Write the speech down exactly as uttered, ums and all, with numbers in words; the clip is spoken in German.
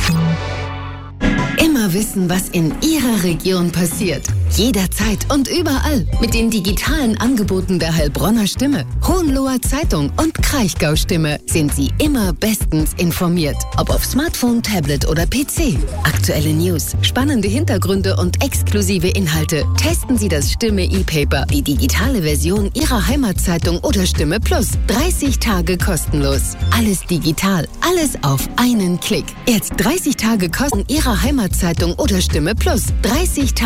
Immer wissen, was in Ihrer Region passiert. Jederzeit und überall. Mit den digitalen Angeboten der Heilbronner Stimme, Hohenloher Zeitung und Kraichgau Stimme sind Sie immer bestens informiert. Ob auf Smartphone, Tablet oder P C. Aktuelle News, spannende Hintergründe und exklusive Inhalte. Testen Sie das Stimme E-Paper, die digitale Version Ihrer Heimatzeitung oder Stimme Plus. dreißig Tage kostenlos. Alles digital, alles auf einen Klick. Jetzt dreißig Tage kosten Ihrer Heimatzeitung oder Stimme Plus. dreißig Tage